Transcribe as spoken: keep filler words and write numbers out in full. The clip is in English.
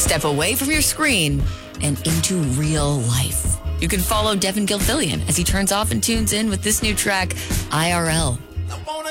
Step away from your screen and into real life. You can follow Devin Gilfillian as he turns off and tunes in with this new track, I R L.